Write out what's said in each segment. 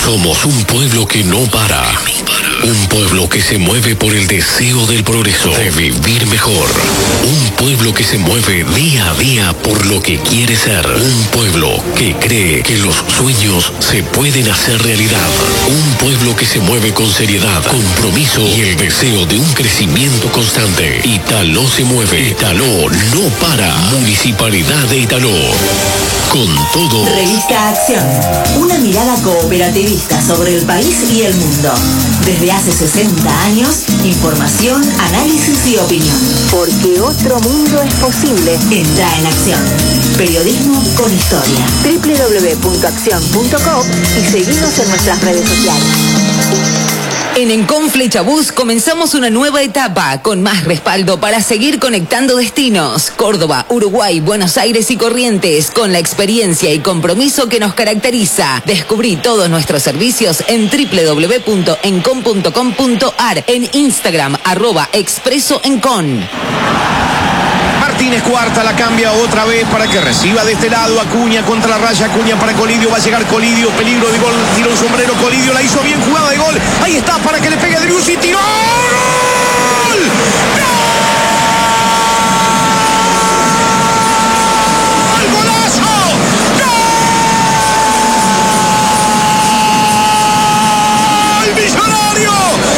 Somos un pueblo que no para. Un pueblo que se mueve por el deseo del progreso, de vivir mejor. Un pueblo que se mueve día a día por lo que quiere ser. Un pueblo que cree que los sueños se pueden hacer realidad. Un pueblo que se mueve con seriedad, compromiso y el deseo de un crecimiento constante. Italó se mueve. Italó no para. Municipalidad de Italó. Con todo. Revista Acción. Una mirada cooperativista sobre el país y el mundo. Desde hace 60 años, información, análisis y opinión. Porque otro mundo es posible. Entra en Acción. Periodismo con historia. www.accion.com y seguimos en nuestras redes sociales. En Encon Flechabús comenzamos una nueva etapa con más respaldo para seguir conectando destinos. Córdoba, Uruguay, Buenos Aires y Corrientes, con la experiencia y compromiso que nos caracteriza. Descubrí todos nuestros servicios en www.encon.com.ar, en Instagram @expresoencon. Martínez Cuarta la cambia otra vez para que reciba de este lado Acuña contra la raya, Acuña para Colidio, va a llegar Colidio, peligro de gol, tiró un sombrero Colidio, la hizo bien, jugada de gol, ahí está para que le pegue a Driussi, tiró, ¡gol! ¡Gol! ¡Golazo! ¡Gol! ¡Millonario!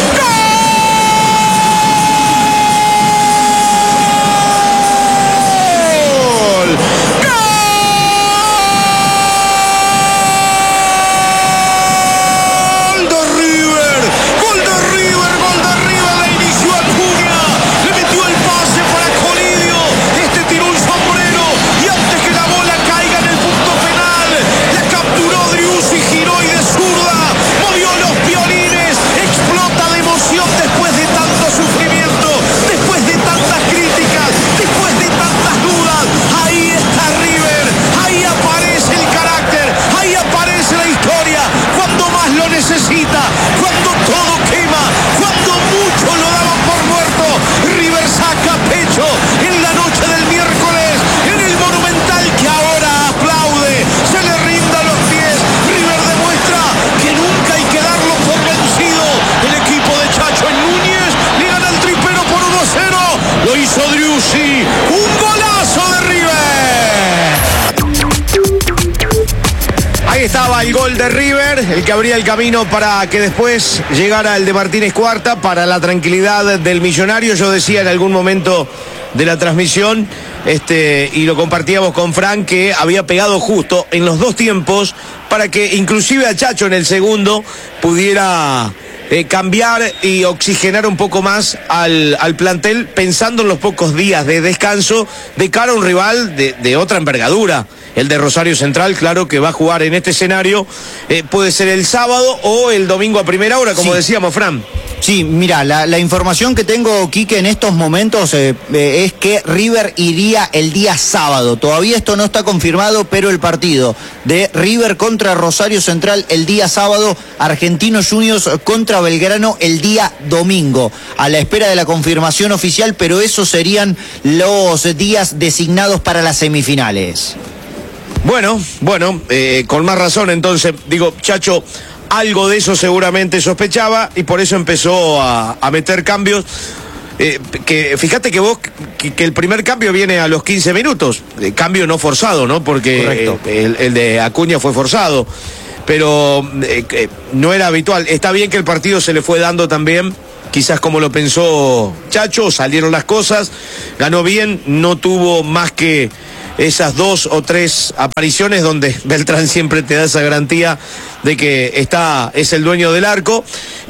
Cuando todo quema, cuando muchos lo daban por muerto, River saca pecho en la noche del miércoles, en el Monumental, que ahora aplaude, se le rinda a los pies. River demuestra que nunca hay que darlo por vencido. El equipo de Chacho en Núñez le gana al Tripero por 1-0. Lo hizo Driussi, un golazo de River. Ahí estaba el gol de River, el que abría el camino para que después llegara el de Martínez Cuarta, para la tranquilidad del millonario. Yo decía en algún momento de la transmisión, y lo compartíamos con Frank, que había pegado justo en los dos tiempos para que inclusive a Chacho en el segundo pudiera cambiar y oxigenar un poco más al plantel, pensando en los pocos días de descanso de cara a un rival de otra envergadura. El de Rosario Central, claro que va a jugar en este escenario, puede ser el sábado o el domingo a primera hora, como decíamos, Fran. Sí, mira, la información que tengo, Quique, en estos momentos es que River iría el día sábado. Todavía esto no está confirmado, pero el partido de River contra Rosario Central el día sábado, Argentinos Juniors contra Belgrano el día domingo. A la espera de la confirmación oficial, pero esos serían los días designados para las semifinales. Bueno, con más razón entonces, digo, Chacho algo de eso seguramente sospechaba y por eso empezó a meter cambios. Que fíjate que vos, que el primer cambio viene a los 15 minutos, cambio no forzado, ¿no? Porque el de Acuña fue forzado, pero no era habitual. Está bien que el partido se le fue dando también, quizás como lo pensó Chacho, salieron las cosas, ganó bien, no tuvo más que esas 2 o 3 apariciones donde Beltrán siempre te da esa garantía de que es el dueño del arco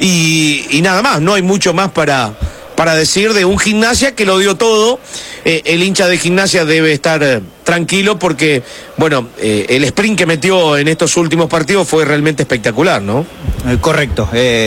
y nada más, no hay mucho más para decir de un Gimnasia que lo dio todo. El hincha de Gimnasia debe estar tranquilo porque, bueno, el sprint que metió en estos últimos partidos fue realmente espectacular, ¿no? Correcto.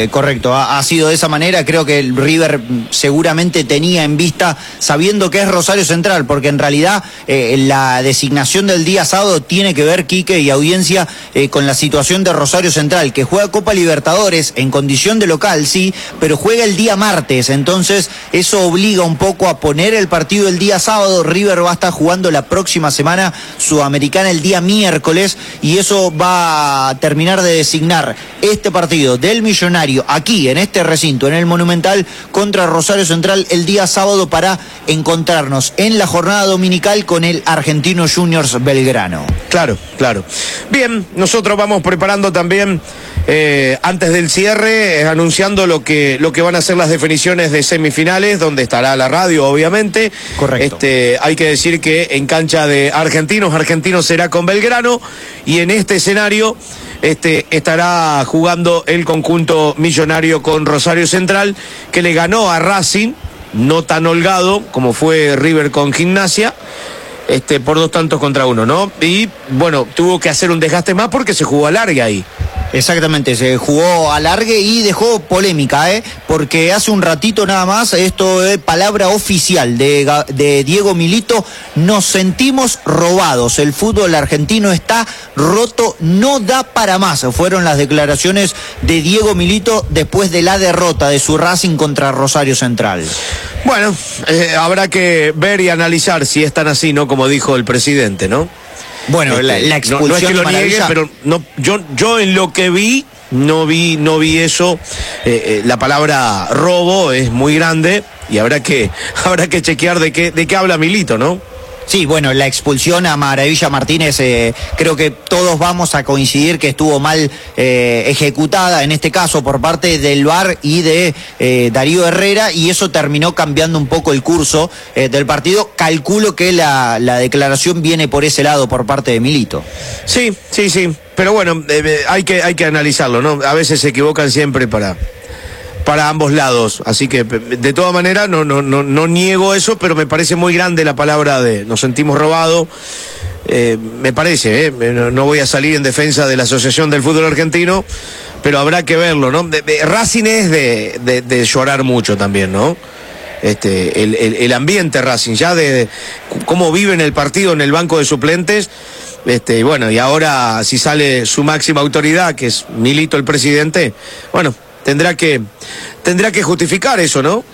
Ha sido de esa manera. Creo que el River seguramente tenía en vista, sabiendo que es Rosario Central, porque en realidad la designación del día sábado tiene que ver, Quique y audiencia, con la situación de Rosario Central, que juega Copa Libertadores en condición de local, sí, pero juega el día martes. Entonces eso obliga un poco a poner el partido el día sábado. River va a estar jugando la próxima semana Sudamericana el día miércoles, y eso va a terminar de designar este partido del Millonario aquí en este recinto, en el Monumental, contra Rosario Central el día sábado, para encontrarnos en la jornada dominical con el Argentinos Juniors Belgrano. Claro. Bien, nosotros vamos preparando también, antes del cierre, anunciando lo que van a ser las definiciones de semifinales, donde estará la radio, obviamente. Correcto. Hay que decir que en cancha de Argentinos será con Belgrano, y en este escenario estará jugando el conjunto millonario con Rosario Central, que le ganó a Racing, no tan holgado como fue River con Gimnasia, por 2-1, ¿no? Y bueno, tuvo que hacer un desgaste más porque se jugó a largue ahí. Exactamente, se jugó a largue y dejó polémica, porque hace un ratito nada más, esto es palabra oficial de Diego Milito: nos sentimos robados, el fútbol argentino está roto, no da para más. Fueron las declaraciones de Diego Milito después de la derrota de su Racing contra Rosario Central. Bueno, habrá que ver y analizar si es tan así, ¿no? Como dijo el presidente, ¿no? Bueno, la expulsión no es que lo niegue, pero no, yo en lo que vi, no vi eso. La palabra robo es muy grande y habrá que chequear de qué habla Milito, ¿no? Sí, bueno, la expulsión a Maravilla Martínez, creo que todos vamos a coincidir que estuvo mal ejecutada, en este caso por parte del VAR y de Darío Herrera, y eso terminó cambiando un poco el curso del partido. Calculo que la declaración viene por ese lado, por parte de Milito. Sí, pero bueno, hay que analizarlo, ¿no? A veces se equivocan siempre para ambos lados, así que de todas maneras no niego eso, pero me parece muy grande la palabra de nos sentimos robados. Me parece, no voy a salir en defensa de la Asociación del Fútbol Argentino, pero habrá que verlo, ¿no? Racing es de llorar mucho también, ¿no? El ambiente Racing, ya de cómo viven el partido en el banco de suplentes. Bueno, y ahora si sale su máxima autoridad, que es Milito, el presidente, bueno, tendrá que justificar eso, ¿no?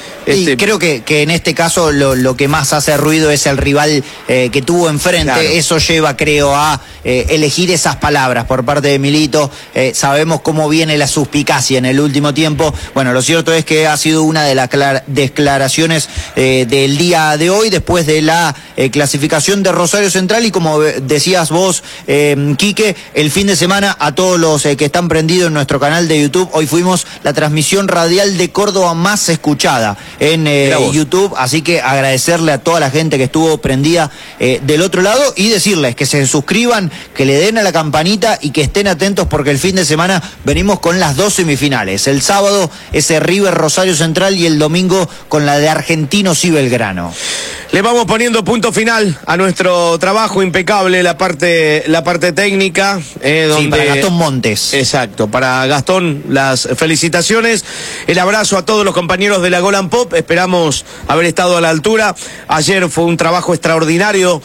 Y creo que en este caso lo que más hace ruido es el rival que tuvo enfrente. Claro. Eso lleva, creo, a elegir esas palabras por parte de Milito. Sabemos cómo viene la suspicacia en el último tiempo. Bueno, lo cierto es que ha sido una de las declaraciones del día de hoy, después de la clasificación de Rosario Central. Y como decías vos, Quique, el fin de semana, a todos los que están prendidos en nuestro canal de YouTube, hoy fuimos la transmisión radial de Córdoba más escuchada en YouTube, así que agradecerle a toda la gente que estuvo prendida del otro lado, y decirles que se suscriban, que le den a la campanita y que estén atentos, porque el fin de semana venimos con las 2 semifinales. El sábado ese River Rosario Central, y el domingo con la de Argentinos y Belgrano. Le vamos poniendo punto final a nuestro trabajo impecable, la parte técnica. Donde... Sí, para Gastón Montes. Exacto, para Gastón las felicitaciones, el abrazo a todos los compañeros de la Golan Pop, esperamos haber estado a la altura. Ayer fue un trabajo extraordinario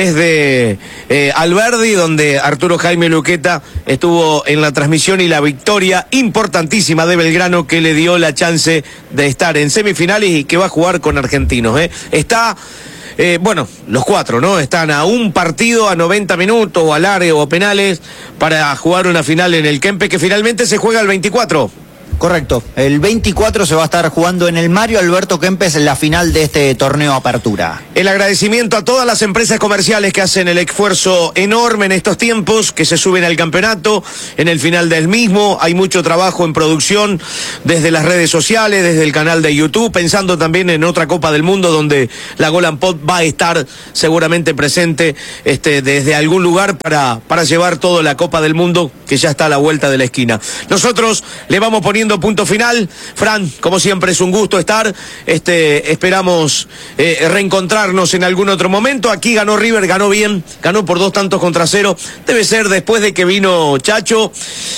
desde Alberdi, donde Arturo Jaime Luqueta estuvo en la transmisión, y la victoria importantísima de Belgrano, que le dio la chance de estar en semifinales y que va a jugar con Argentinos. Está... bueno, los 4, ¿no? Están a un partido, a 90 minutos, o a largue, o a penales, para jugar una final en el Kempe, que finalmente se juega el 24. Correcto, el 24 se va a estar jugando en el Mario Alberto Kempes en la final de este torneo Apertura. El agradecimiento a todas las empresas comerciales que hacen el esfuerzo enorme en estos tiempos, que se suben al campeonato. En el final del mismo hay mucho trabajo en producción, desde las redes sociales, desde el canal de YouTube, pensando también en otra Copa del Mundo, donde la Golan Pop va a estar seguramente presente desde algún lugar para llevar toda la Copa del Mundo, que ya está a la vuelta de la esquina. Nosotros le vamos poniendo punto final. Fran, como siempre es un gusto estar, esperamos reencontrarnos en algún otro momento. Aquí ganó River, ganó bien, ganó por 2-0, debe ser después de que vino Chacho,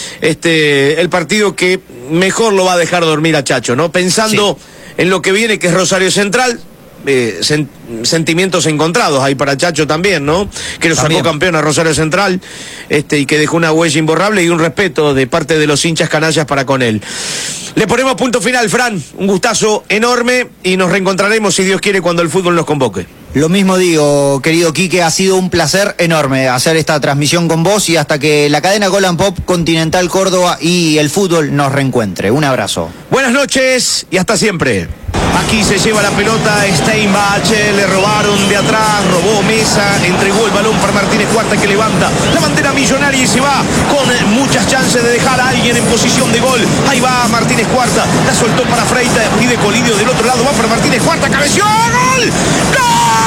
el partido que mejor lo va a dejar dormir a Chacho, ¿no? Pensando en lo que viene, que es Rosario Central, sentimientos encontrados ahí para Chacho también, ¿no? Que lo sacó También campeón a Rosario Central, y que dejó una huella imborrable y un respeto de parte de los hinchas canallas para con él. Le ponemos punto final, Fran, un gustazo enorme y nos reencontraremos, si Dios quiere, cuando el fútbol nos convoque. Lo mismo digo, querido Quique, ha sido un placer enorme hacer esta transmisión con vos y hasta que la cadena Gol and Pop, Continental Córdoba y el fútbol nos reencuentre. Un abrazo. Buenas noches y hasta siempre. Aquí se lleva la pelota Steinbach, le robaron de atrás, robó Mesa, entregó el balón para Martínez Cuarta, que levanta la bandera millonaria y se va con muchas chances de dejar a alguien en posición de gol. Ahí va Martínez Cuarta, la soltó para Freitas, pide Colidio del otro lado, va para Martínez Cuarta, cabeció, ¡gol! ¡Gol!